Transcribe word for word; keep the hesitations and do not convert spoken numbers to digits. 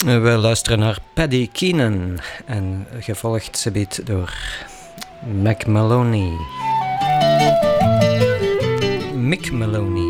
We luisteren naar Paddy Keenan en gevolgd subiet door Mick Maloney. Mick Maloney.